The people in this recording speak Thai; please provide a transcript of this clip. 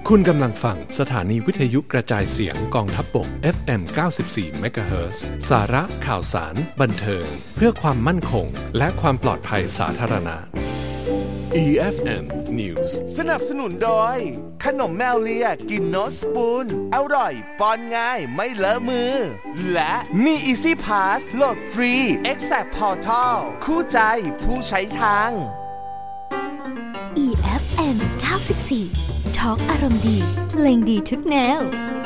คุณกำลังฟังสถานีวิทยุกระจายเสียงกองทัพบก FM 94 MHz สาระข่าวสารบันเทิงเพื่อความมั่นคงและความปลอดภัยสาธารณะ EFM News สนับสนุนโดยขนมแมวเลียกินโนสปูนอร่อยป้อนง่ายไม่เลอะมือและมี Easy Pass โหลดฟรี Exact Portal คู่ใจผู้ใช้ทาง EFM 94 ทอล์กอารมณ์ดีเพลงดีทุกแนว